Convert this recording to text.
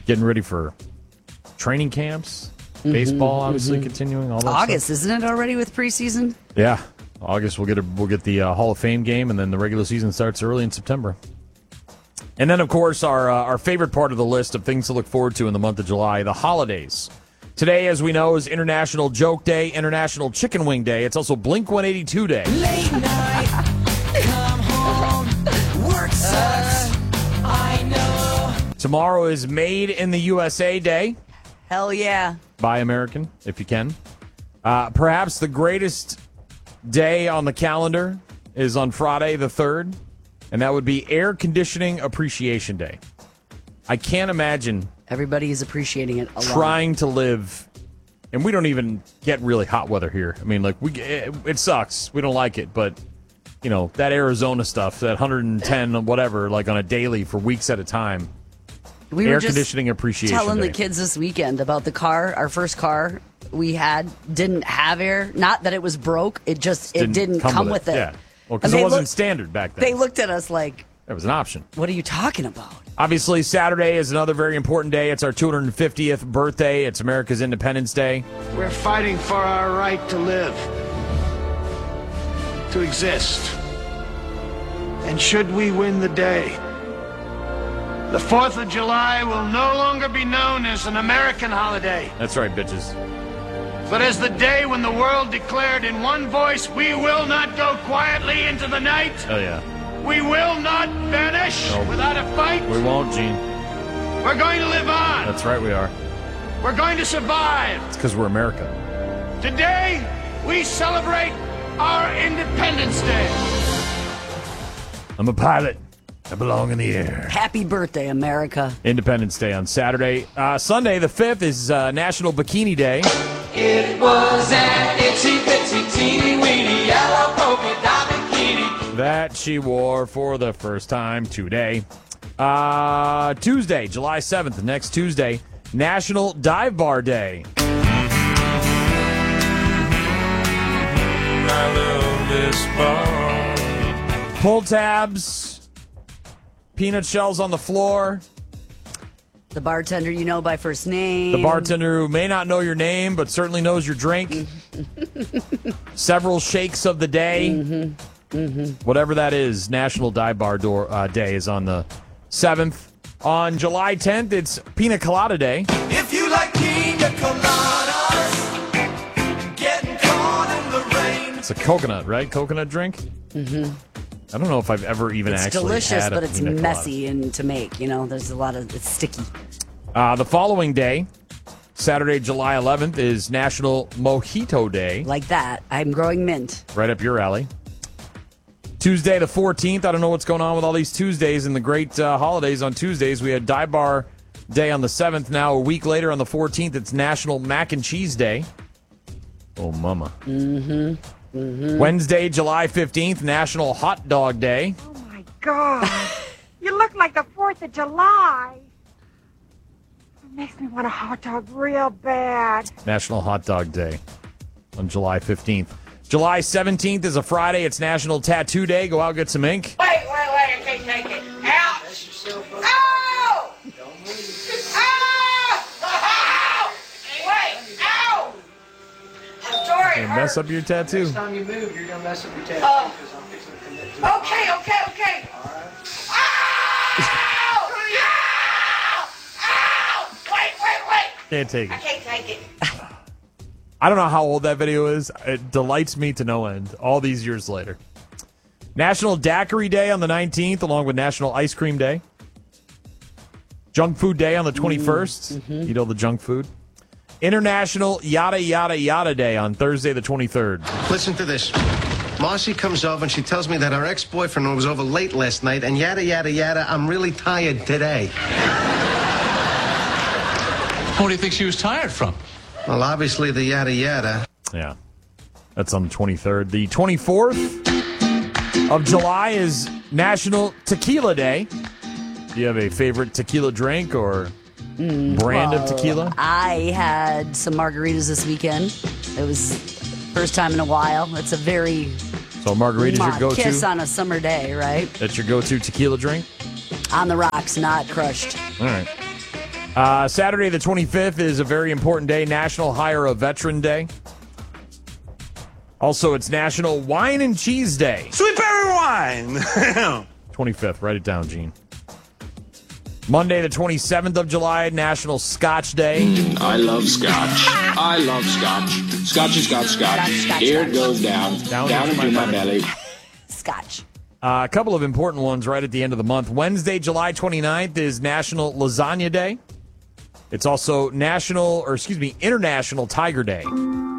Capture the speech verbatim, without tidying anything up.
getting ready for training camps, mm-hmm, baseball obviously mm-hmm. continuing. All that August, stuff. Isn't it already with preseason? Yeah, August we'll get a, we'll get the uh, Hall of Fame game, and then the regular season starts early in September. And then, of course, our uh, our favorite part of the list of things to look forward to in the month of July, the holidays. Today, as we know, is International Joke Day, International Chicken Wing Day. It's also Blink one eighty-two Day. Late night, come home, work sucks, I know. Tomorrow is Made in the U S A Day. Hell yeah. Buy American, if you can. Uh, perhaps the greatest day on the calendar is on Friday the third, and that would be Air Conditioning Appreciation Day. I can't imagine... Everybody is appreciating it a lot. Trying to live, and we don't even get really hot weather here. I mean, like, we it, it sucks. We don't like it, but, you know, that Arizona stuff, that one hundred ten, whatever, like on a daily for weeks at a time. We Air were just Conditioning Appreciation telling Day. the kids this weekend about the car. Our first car we had didn't have air. Not that it was broke. It just, it didn't, didn't come, come with with it. it. Yeah. Well, because it wasn't looked, standard back then. They looked at us like... It was an option. What are you talking about? Obviously, Saturday is another very important day. It's our two hundred fiftieth birthday. It's America's Independence Day. We're fighting for our right to live, to exist. And should we win the day, the fourth of July will no longer be known as an American holiday. That's right, bitches. But as the day when the world declared in one voice, we will not go quietly into the night. Oh, yeah. We will not vanish nope. without a fight. We won't, Gene. We're going to live on. That's right, we are. We're going to survive. It's because we're America. Today, we celebrate our Independence Day. I'm a pilot. I belong in the air. Happy birthday, America. Independence Day on Saturday. Uh, Sunday, the fifth, is uh, National Bikini Day. It was an itsy bitsy teeny weeny yellow polka dot bikini that she wore for the first time today. Uh, Tuesday, July seventh, next Tuesday, National Dive Bar Day. I love this bar. Pull tabs, peanut shells on the floor. The bartender you know by first name. The bartender who may not know your name, but certainly knows your drink. Several shakes of the day. Mm-hmm. Mm-hmm. Whatever that is, National Dive Bar door, uh, Day is on the seventh. On July tenth, it's Pina Colada Day. If you like pina coladas, getting caught in the rain. It's a coconut, right? Coconut drink? Mm-hmm. I don't know if I've ever even it's actually delicious, had a but it's pina messy and to make. You know, there's a lot of, it's sticky. Uh, the following day, Saturday, July eleventh, is National Mojito Day. Like that. I'm growing mint. Right up your alley. Tuesday the fourteenth. I don't know what's going on with all these Tuesdays and the great uh, holidays on Tuesdays. We had Dive Bar Day on the seventh. Now, a week later on the fourteenth, it's National Mac and Cheese Day. Oh, mama. Mm-hmm. Mm-hmm. Wednesday, July fifteenth, National Hot Dog Day. Oh, my God. You look like the fourth of July. It makes me want a hot dog real bad. National Hot Dog Day on July fifteenth. July seventeenth is a Friday. It's National Tattoo Day. Go out and get some ink. Wait, wait, wait. I can't take it. Ow! Ow! Ow! Ow! Wait, ow! I'm sorry. You mess up your tattoo. Next time you move, you're going to mess up your tattoo. Uh, because I'm fixing to commit to it. Okay, okay, okay. All right. Ow! Ow! Ow! Wait, wait, wait. Can't take I it. can't take it. I don't know how old that video is. It delights me to no end all these years later. National Daiquiri Day on the nineteenth, along with National Ice Cream Day. Junk Food Day on the twenty-first. Mm-hmm. Eat all the junk food. International Yada Yada Yada Day on Thursday the twenty-third. Listen to this. Marcy comes over and she tells me that her ex-boyfriend was over late last night and yada, yada, yada, I'm really tired today. What do you think she was tired from? Well, obviously the yada, yada. Yeah. That's on the twenty-third. The twenty-fourth of July is National Tequila Day. Do you have a favorite tequila drink or brand well, of tequila? I had some margaritas this weekend. It was first time in a while. It's a very So margarita's your go-to? kiss on a summer day, right? That's your go-to tequila drink? On the rocks, not crushed. All right. Uh, Saturday the twenty-fifth is a very important day, National Hire a Veteran Day. Also, it's National Wine and Cheese Day. Sweet berry wine. twenty-fifth, write it down, Gene. Monday the twenty-seventh of July, National Scotch Day. Mm, I love scotch. I love scotch. Scotchy, scotch, scotch. Scotch, scotch, Here scotch. it goes down, Down down, into into my my belly. Scotch. Uh, a couple of important ones right at the end of the month. Wednesday, July twenty-ninth is National Lasagna Day. It's also National, or excuse me, International Tiger Day.